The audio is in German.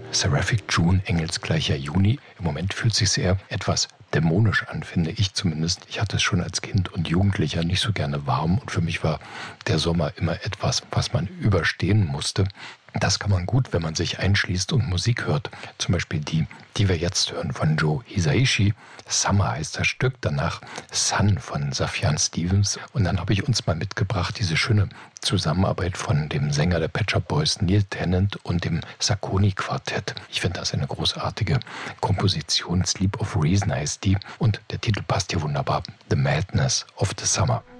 Seraphic June, engelsgleicher Juni. Im Moment fühlt es sich eher etwas dämonisch an, finde ich zumindest. Ich hatte es schon als Kind und Jugendlicher nicht so gerne warm und für mich war der Sommer immer etwas, was man überstehen musste. Das kann man gut, wenn man sich einschließt und Musik hört. Zum Beispiel die wir jetzt hören von Joe Hisaishi. Summer heißt das Stück, danach Sun von Sufjan Stevens. Und dann habe ich uns mal mitgebracht diese schöne Zusammenarbeit von dem Sänger der Pet Shop Boys Neil Tennant und dem Saucony-Quartett. Ich finde das eine großartige Komposition. Sleep of Reason heißt die und der Titel passt hier wunderbar. The Madness of the Summer.